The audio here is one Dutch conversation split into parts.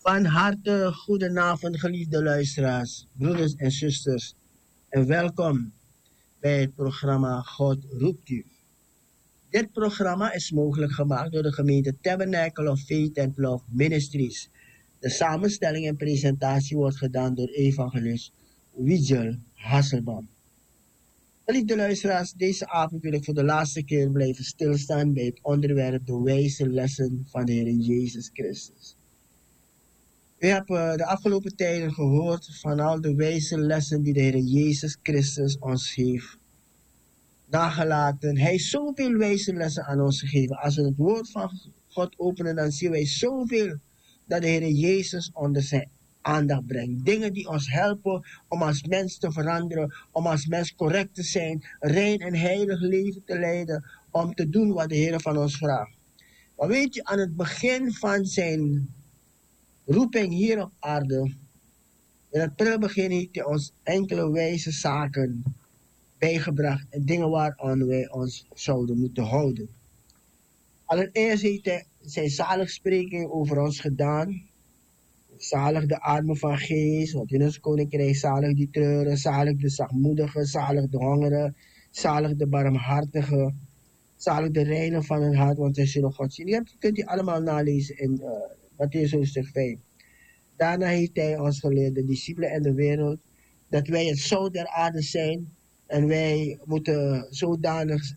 Van harte goedenavond, geliefde luisteraars, broeders en zusters. En welkom bij het programma God roept u. Dit programma is mogelijk gemaakt door de gemeente Tabernacle of Faith and Love Ministries. De samenstelling en presentatie wordt gedaan door evangelist Wijzel Hasselbaum. Geliefde luisteraars, deze avond wil ik voor de laatste keer blijven stilstaan bij het onderwerp de wijze lessen van de Heer Jezus Christus. U hebt de afgelopen tijden gehoord van al de wijze lessen die de Heer Jezus Christus ons heeft nagelaten. Hij heeft zoveel wijze lessen aan ons gegeven. Als we het woord van God openen, dan zien wij zoveel dat de Heer Jezus onder zijn aandacht brengt. Dingen die ons helpen om als mens te veranderen, om als mens correct te zijn, rein en heilig leven te leiden, om te doen wat de Heer van ons vraagt. Maar weet je, aan het begin van zijn roeping hier op aarde, in het prille begin heeft hij ons enkele wijze zaken bijgebracht en dingen waaraan wij ons zouden moeten houden. Allereerst heeft hij zijn zaligspreking over ons gedaan. Zalig de armen van geest, want in ons koninkrijk zalig die treuren, zalig de zachtmoedigen, zalig de hongeren, zalig de barmhartigen, zalig de reinen van het hart, want zij zullen God zien. Dat kunt u allemaal nalezen in Mattheüs hoofdstuk 5. Daarna heeft hij ons geleerd, de discipelen en de wereld, dat wij het zout der aarde zijn en wij moeten zodanig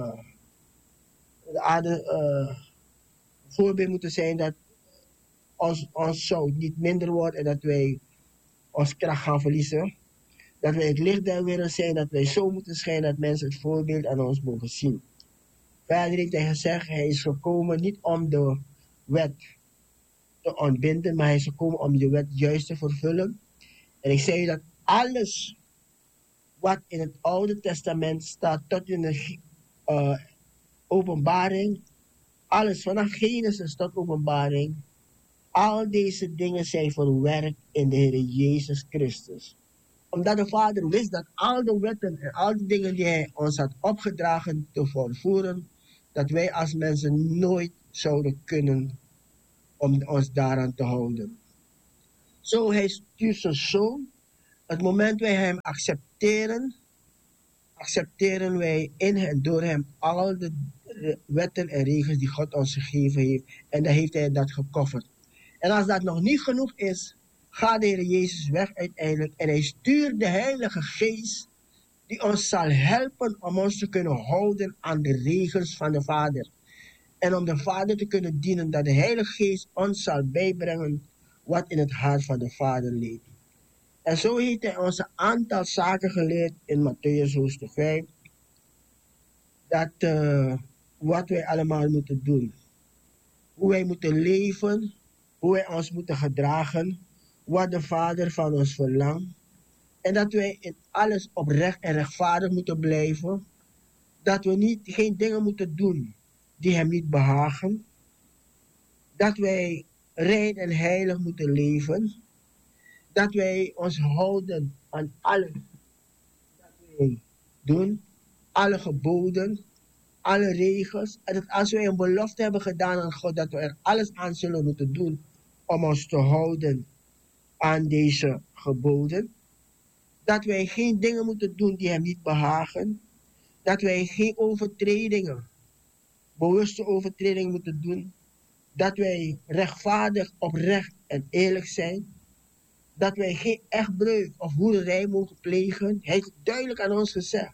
de aarde voorbeeld moeten zijn dat ons zout niet minder wordt en dat wij ons kracht gaan verliezen. Dat wij het licht der wereld zijn, dat wij zo moeten schijnen dat mensen het voorbeeld aan ons mogen zien. Verder heeft hij gezegd, hij is gekomen niet om de wet te ontbinden, maar hij is gekomen om de wet juist te vervullen. En ik zei dat alles wat in het Oude Testament staat tot in de openbaring, alles vanaf Genesis tot openbaring, al deze dingen zijn verwerkt in de Heer Jezus Christus. Omdat de Vader wist dat al de wetten en al de dingen die hij ons had opgedragen te volvoeren, dat wij als mensen nooit zouden kunnen om ons daaraan te houden. Zo hij stuurt zijn zoon. Het moment wij hem accepteren wij in en door hem al de wetten en regels die God ons gegeven heeft. En dan heeft hij dat gecoverd. En als dat nog niet genoeg is, gaat de Heer Jezus weg uiteindelijk. En hij stuurt de Heilige Geest die ons zal helpen om ons te kunnen houden aan de regels van de Vader. En om de Vader te kunnen dienen, dat de Heilige Geest ons zal bijbrengen wat in het hart van de Vader leeft. En zo heeft hij ons een aantal zaken geleerd in Mattheüs hoofdstuk 5. Dat wat wij allemaal moeten doen. Hoe wij moeten leven, hoe wij ons moeten gedragen, wat de Vader van ons verlangt. En dat wij in alles oprecht en rechtvaardig moeten blijven. Dat we geen dingen moeten doen die hem niet behagen. Dat wij rein en heilig moeten leven. Dat wij ons houden aan alles dat wij doen. Alle geboden, alle regels. En dat als wij een belofte hebben gedaan aan God, dat we er alles aan zullen moeten doen om ons te houden aan deze geboden. Dat wij geen dingen moeten doen die hem niet behagen. Dat wij geen overtredingen, bewuste overtredingen moeten doen. Dat wij rechtvaardig, oprecht en eerlijk zijn. Dat wij geen echtbreuk of hoererij mogen plegen. Hij heeft duidelijk aan ons gezegd.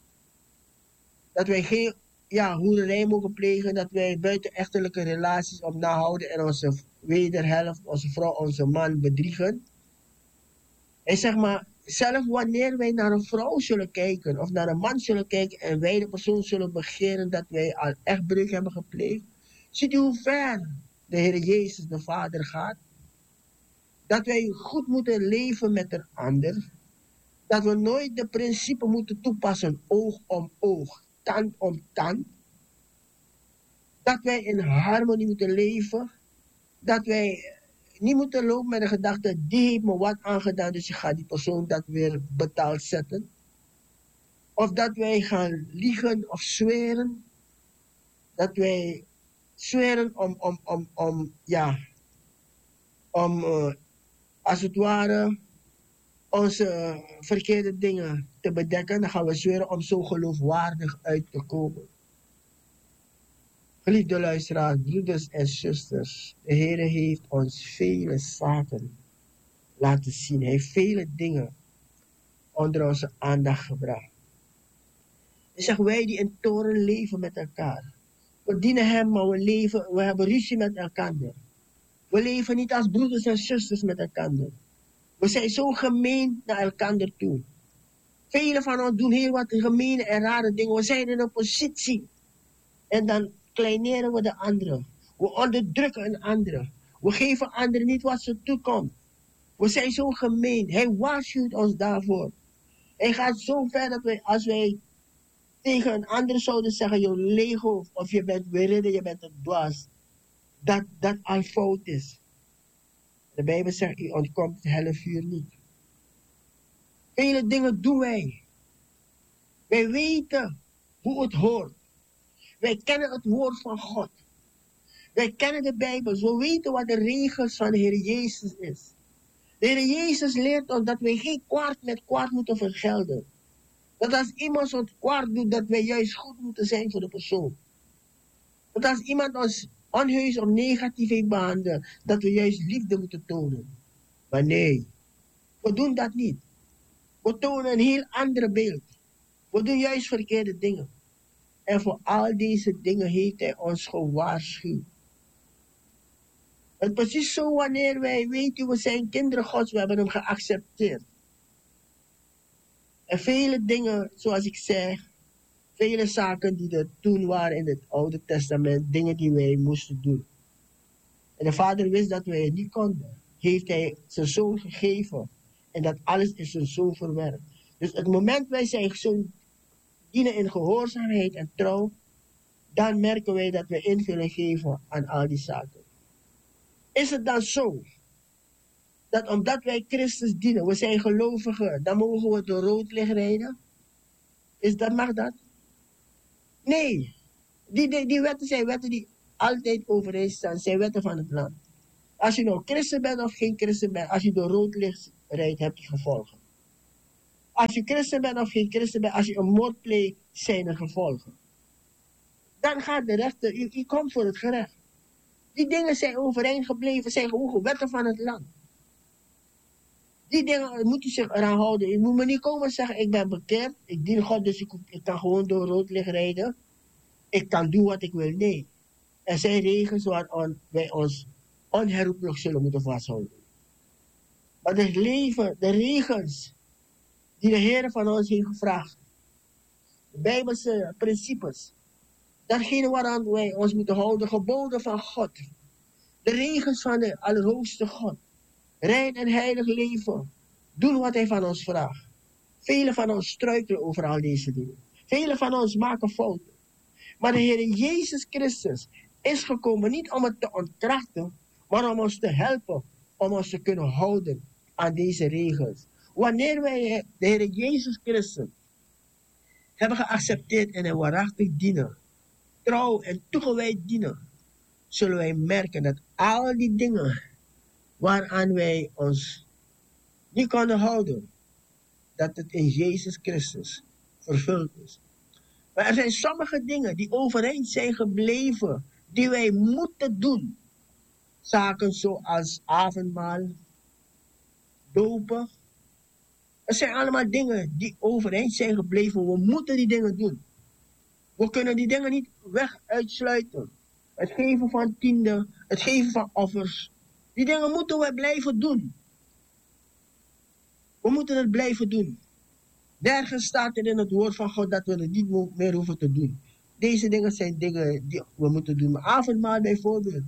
Dat wij geen hoererij mogen plegen. Dat wij buitenechtelijke relaties op nahouden en onze wederhelft, onze vrouw, onze man bedriegen. En zeg maar, zelfs wanneer wij naar een vrouw zullen kijken of naar een man zullen kijken en wij de persoon zullen begeren dat wij al echtbreuk hebben gepleegd, ziet u hoe ver de Heer Jezus, de Vader, gaat. Dat wij goed moeten leven met een ander. Dat we nooit de principe moeten toepassen, oog om oog, tand om tand. Dat wij in harmonie moeten leven. Dat wij niet moeten lopen met de gedachte, die heeft me wat aangedaan, dus je gaat die persoon dat weer betaald zetten. Of dat wij gaan liegen of zweren. Dat wij zweren om om als het ware onze verkeerde dingen te bedekken. Dan gaan we zweren om zo geloofwaardig uit te komen. Geliefde luisteraars, broeders en zusters, de Heer heeft ons vele zaken laten zien. Hij heeft vele dingen onder onze aandacht gebracht. En zeggen wij die in toren leven met elkaar. We dienen hem, maar we hebben ruzie met elkaar. We leven niet als broeders en zusters met elkaar. We zijn zo gemeen naar elkaar toe. Velen van ons doen heel wat gemene en rare dingen. We zijn in een positie. En dan kleineren we de anderen. We onderdrukken een ander. We geven anderen niet wat ze toekomt. We zijn zo gemeen. Hij waarschuwt ons daarvoor. Hij gaat zo ver dat wij, als wij tegen een ander zouden zeggen, je lego, of je bent beridden, je bent een dwaas, dat al fout is. De Bijbel zegt, u ontkomt het hellevuur niet. Vele dingen doen wij. Wij weten hoe het hoort. Wij kennen het woord van God. Wij kennen de Bijbel. We weten wat de regels van de Heer Jezus is. De Heer Jezus leert ons dat wij geen kwaad met kwaad moeten vergelden. Dat als iemand ons kwaad doet, dat wij juist goed moeten zijn voor de persoon. Dat als iemand ons onheus of negatief heeft behandeld, dat we juist liefde moeten tonen. Maar nee, we doen dat niet. We tonen een heel ander beeld. We doen juist verkeerde dingen. En voor al deze dingen heeft hij ons gewaarschuwd. Het is precies zo wanneer wij weten, we zijn kinderen Gods, we hebben hem geaccepteerd. En vele dingen, zoals ik zeg, vele zaken die er toen waren in het Oude Testament, dingen die wij moesten doen. En de Vader wist dat wij het niet konden. Heeft hij zijn zoon gegeven. En dat alles is zijn zoon verwerkt. Dus het moment wij zijn zoon dienen in gehoorzaamheid en trouw, dan merken wij dat we invulling geven aan al die zaken. Is het dan zo dat omdat wij Christus dienen, we zijn gelovigen, dan mogen we door rood licht rijden? Mag dat? Nee. Die wetten zijn wetten die altijd overeen staan, zijn wetten van het land. Als je nou christen bent of geen christen bent, als je door rood licht rijdt, heb je gevolgen. Als je christen bent of geen christen bent, als je een moord pleegt, zijn er gevolgen. Dan gaat de rechter, u komt voor het gerecht. Die dingen zijn overeind gebleven, zijn gewoon wetten van het land. Die dingen moet u zich eraan houden. U moet me niet komen zeggen, ik ben bekeerd, ik dien God, dus ik kan gewoon door rood licht rijden. Ik kan doen wat ik wil. Nee. Er zijn regels waar wij ons onherroepelijk zullen moeten vasthouden. Maar de regels die de Heer van ons heeft gevraagd, de Bijbelse principes, datgene waaraan wij ons moeten houden, geboden van God, de regels van de Allerhoogste God, rein en heilig leven, doen wat hij van ons vraagt. Velen van ons struikelen over al deze dingen. Velen van ons maken fouten. Maar de Heer Jezus Christus is gekomen niet om het te ontkrachten, maar om ons te helpen, om ons te kunnen houden aan deze regels. Wanneer wij de Heer Jezus Christus hebben geaccepteerd en hem waarachtig dienen, trouw en toegewijd dienen, zullen wij merken dat al die dingen waaraan wij ons niet konden houden, dat het in Jezus Christus vervuld is. Maar er zijn sommige dingen die overeind zijn gebleven, die wij moeten doen. Zaken zoals avondmaal, dopen. Er zijn allemaal dingen die overeind zijn gebleven. We moeten die dingen doen. We kunnen die dingen niet uitsluiten. Het geven van tiende, het geven van offers. Die dingen moeten we blijven doen. We moeten het blijven doen. Nergens staat er in het woord van God dat we het niet meer hoeven te doen. Deze dingen zijn dingen die we moeten doen. Maar avondmaal bijvoorbeeld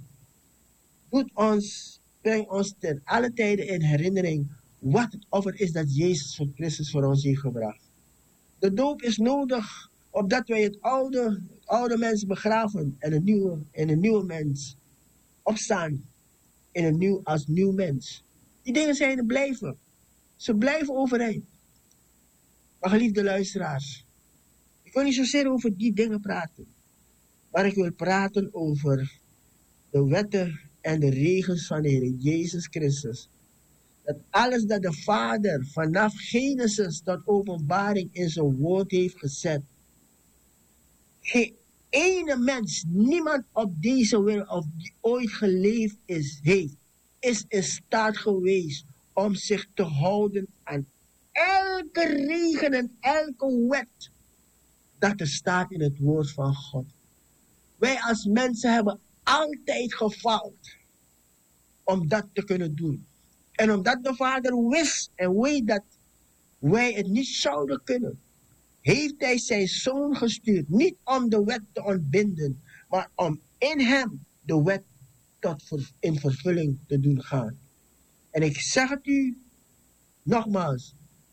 brengt ons ten alle tijden in herinnering wat het offer is dat Jezus Christus voor ons heeft gebracht. De doop is nodig opdat wij het oude mens begraven en een nieuwe mens opstaan als nieuw mens. Die dingen zijn er blijven. Ze blijven overeind. Maar geliefde luisteraars, ik wil niet zozeer over die dingen praten. Maar ik wil praten over de wetten en de regens van de Heer Jezus Christus. Dat alles dat de Vader vanaf Genesis tot Openbaring in zijn woord heeft gezet. Geen ene mens, niemand op deze wereld of die ooit geleefd is in staat geweest om zich te houden aan elke regel en elke wet dat er staat in het woord van God. Wij als mensen hebben altijd gefaald om dat te kunnen doen. En omdat de Vader wist en weet dat wij het niet zouden kunnen, heeft hij zijn zoon gestuurd. Niet om de wet te ontbinden, maar om in hem de wet in vervulling te doen gaan. En ik zeg het u nogmaals.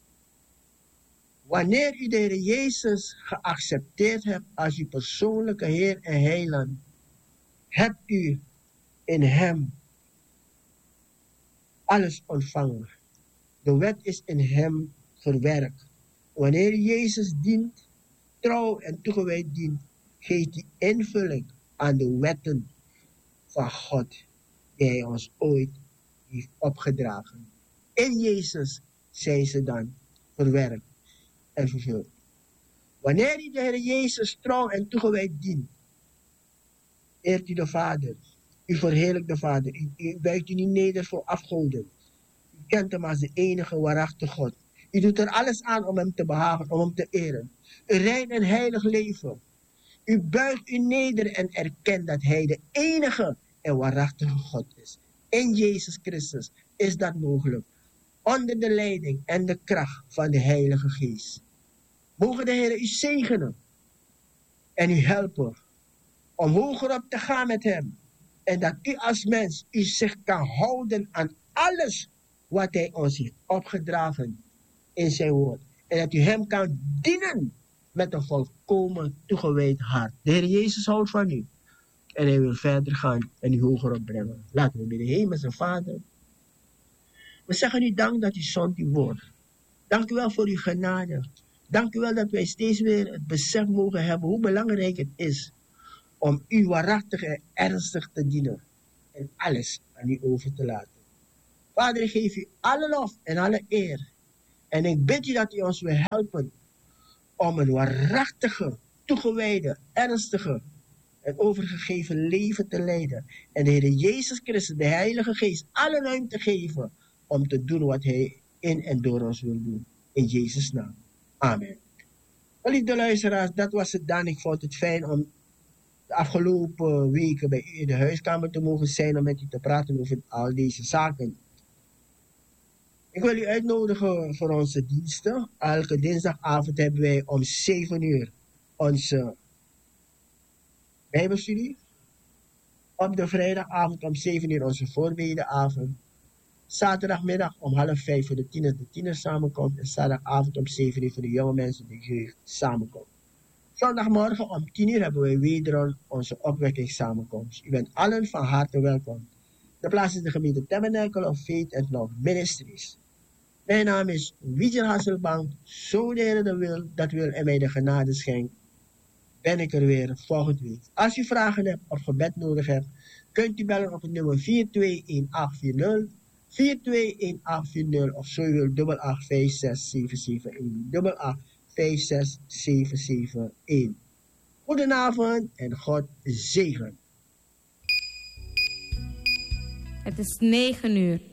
Wanneer u de Heer Jezus geaccepteerd hebt als uw persoonlijke Heer en Heiland, hebt u in hem alles ontvangen. De wet is in hem verwerkt. Wanneer Jezus dient, trouw en toegewijd dient, geeft hij invulling aan de wetten van God die hij ons ooit heeft opgedragen. In Jezus zijn ze dan verwerkt en vervuld. Wanneer u de Heer Jezus trouw en toegewijd dient, eert u de Vader. U verheerlijkt de Vader. U buigt u niet neder voor afgoden. U kent hem als de enige waarachtige God. U doet er alles aan om hem te behagen, om hem te eren. U rein en heilig leven. U buigt u neder en erkent dat hij de enige en waarachtige God is. In Jezus Christus is dat mogelijk. Onder de leiding en de kracht van de Heilige Geest. Mogen de Heer u zegenen en u helpen om hoger op te gaan met hem. En dat u als mens u zich kan houden aan alles wat hij ons heeft opgedragen in zijn woord. En dat u hem kan dienen met een volkomen toegewijd hart. De Heer Jezus houdt van u. En hij wil verder gaan en u hoger opbrengen. Laten we bidden. Hemelse Vader. We zeggen u dank dat u zond uw woord. Dank u wel voor uw genade. Dank u wel dat wij steeds weer het besef mogen hebben hoe belangrijk het is om u waarachtig en ernstig te dienen. En alles aan u over te laten. Vader, ik geef u alle lof en alle eer. En ik bid u dat u ons wil helpen om een waarachtige, toegewijde, ernstige en overgegeven leven te leiden. En de Heer Jezus Christus, de Heilige Geest, alle ruimte geven om te doen wat hij in en door ons wil doen. In Jezus' naam. Amen. Lieve luisteraars, dat was het dan. Ik vond het fijn om de afgelopen weken bij u in de huiskamer te mogen zijn om met u te praten over al deze zaken. Ik wil u uitnodigen voor onze diensten. Elke dinsdagavond hebben wij om 7 uur onze Bijbelstudie. Op de vrijdagavond om 7 uur onze voorbedenavond. Zaterdagmiddag om 4:30 voor de tieners samenkomt. En zaterdagavond om 7 uur voor de jonge mensen die jeugd samenkomt. Zondagmorgen om 10 uur hebben wij wederom onze opwekkingssamenkomst. U bent allen van harte welkom. De plaats is de gemeente Tabernacle of Faith and Love Ministries. Mijn naam is Wijtje Hasselbank. Zo de Heer dat wil en mij de genade schenkt, ben ik er weer volgende week. Als u vragen hebt of gebed nodig hebt, kunt u bellen op het nummer 421840, 421840 of zo u wilt 885677 885677. Goedenavond en God zegen. Het is 9 uur.